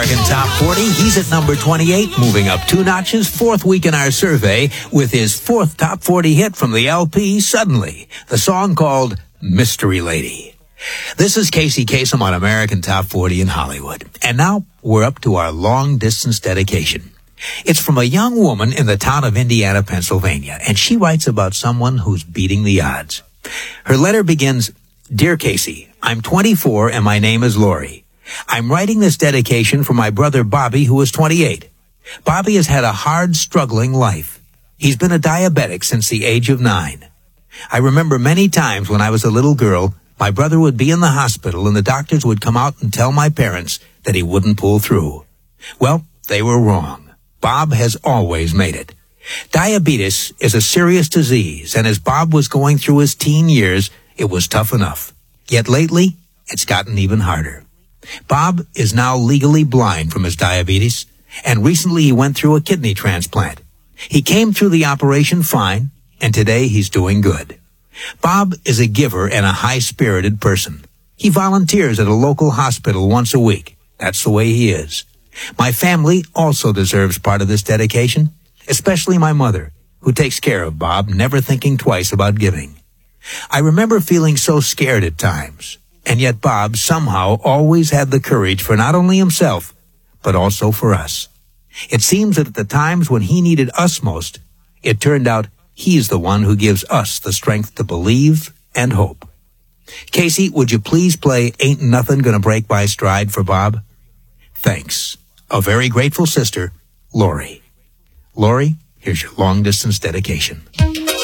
American Top 40, he's at number 28, moving up 2 notches, 4th week in our survey, with his 4th Top 40 hit from the LP, Suddenly, the song called Mystery Lady. This is Casey Kasem on American Top 40 in Hollywood. And now, we're up to our long-distance dedication. It's from a young woman in the town of Indiana, Pennsylvania, and she writes about someone who's beating the odds. Her letter begins, Dear Casey, I'm 24 and my name is Lori. I'm writing this dedication for my brother Bobby, who is 28. Bobby has had a hard, struggling life. He's been a diabetic since the age of 9. I remember many times when I was a little girl, my brother would be in the hospital and the doctors would come out and tell my parents that he wouldn't pull through. Well, they were wrong. Bob has always made it. Diabetes is a serious disease, and as Bob was going through his teen years, it was tough enough. Yet lately, it's gotten even harder. Bob is now legally blind from his diabetes, and recently he went through a kidney transplant. He came through the operation fine, and today he's doing good. Bob is a giver and a high-spirited person. He volunteers at a local hospital once a week. That's the way he is. My family also deserves part of this dedication, especially my mother, who takes care of Bob, never thinking twice about giving. I remember feeling so scared at times. And yet Bob somehow always had the courage for not only himself, but also for us. It seems that at the times when he needed us most, it turned out he's the one who gives us the strength to believe and hope. Casey, would you please play Ain't Nothing Gonna Break My Stride for Bob? Thanks. A very grateful sister, Lori. Lori, here's your long-distance dedication.